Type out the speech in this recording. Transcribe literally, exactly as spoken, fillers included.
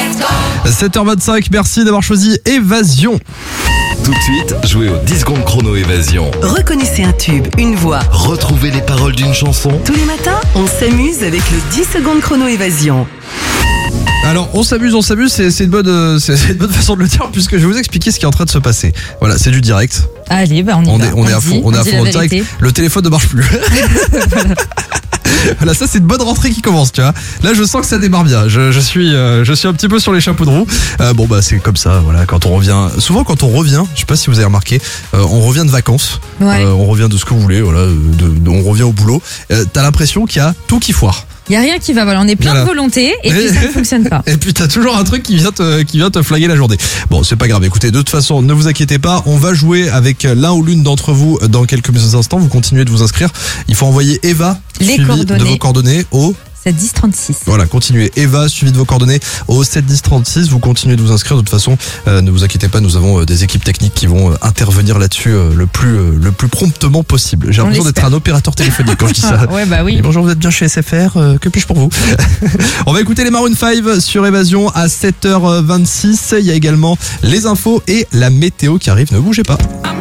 sept heures vingt-cinq, merci d'avoir choisi Évasion. Tout de suite, jouez au dix secondes chrono Évasion. Reconnaissez un tube, une voix. Retrouvez les paroles d'une chanson. Tous les matins, on s'amuse avec le dix secondes chrono Évasion. Alors on s'amuse, on s'amuse, c'est, c'est, une bonne, euh, c'est, c'est une bonne façon de le dire puisque je vais vous expliquer ce qui est en train de se passer. Voilà, c'est du direct. Allez, bah on y On va. est, on est à fond, on est à dit fond la dans le direct. vérité. Le téléphone ne marche plus. Voilà, ça c'est une bonne rentrée qui commence, tu vois. Là, je sens que ça démarre bien. Je, je suis, euh, je suis un petit peu sur les chapeaux de roue. Euh, bon bah c'est comme ça, voilà. Quand on revient, souvent quand on revient, je sais pas si vous avez remarqué, euh, on revient de vacances, Ouais. euh, on revient de ce que vous voulez, voilà, de, de- on revient au boulot. Euh, t'as l'impression qu'il y a tout qui foire. Il y a rien qui va, voilà, on est plein Voilà. de volonté et puis ça ne fonctionne pas. Et puis t'as toujours un truc qui vient te, qui vient te flaguer la journée. Bon, c'est pas grave. Écoutez, de toute façon, ne vous inquiétez pas. On va jouer avec l'un ou l'une d'entre vous dans quelques instants. Vous continuez de vous inscrire. Il faut envoyer Eva Les suivi de coordonnées. vos coordonnées au. C'est dix trente-six. Voilà, continuez. Eva, suivi de vos coordonnées au sept dix trente-six. Vous continuez de vous inscrire. De toute façon, euh, ne vous inquiétez pas. Nous avons euh, des équipes techniques qui vont euh, intervenir là-dessus euh, le plus, euh, le plus promptement possible. J'ai On l'impression d'être l'espère. un opérateur téléphonique quand je dis ça. Ah, ouais, bah Et oui. bonjour, vous êtes bien chez S F R, euh, que puis-je pour vous? On va écouter les Maroon cinq sur Évasion à sept heures vingt-six. Il y a également les infos et la météo qui arrive, ne bougez pas.